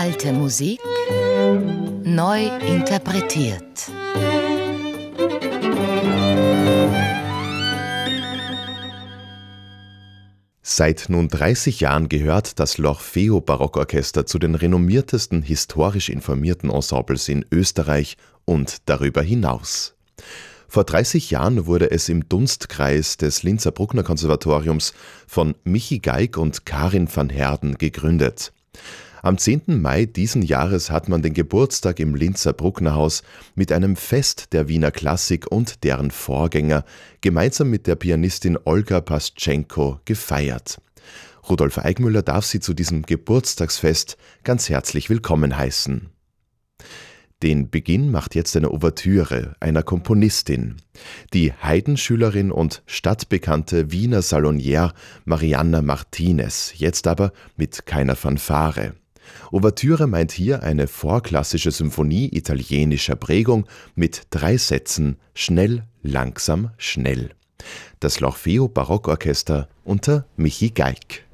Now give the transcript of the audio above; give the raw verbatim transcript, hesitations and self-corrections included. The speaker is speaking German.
Alte Musik neu interpretiert. Seit nun dreißig Jahren gehört das L'Orfeo-Barockorchester zu den renommiertesten historisch informierten Ensembles in Österreich und darüber hinaus. Vor dreißig Jahren wurde es im Dunstkreis des Linzer Bruckner-Konservatoriums von Michi Geig und Karin van Heerden gegründet. Am zehnten Mai diesen Jahres hat man den Geburtstag im Linzer Brucknerhaus mit einem Fest der Wiener Klassik und deren Vorgänger gemeinsam mit der Pianistin Olga Paschenko gefeiert. Rudolf Eigmüller darf Sie zu diesem Geburtstagsfest ganz herzlich willkommen heißen. Den Beginn macht jetzt eine Ouvertüre einer Komponistin, die Haydn-Schülerin und stadtbekannte Wiener Salonière Marianna Martinez, jetzt aber mit keiner Fanfare. Ouvertüre meint hier eine vorklassische Symphonie italienischer Prägung mit drei Sätzen schnell, langsam, schnell. Das L'Orfeo Barockorchester unter Michi Geig.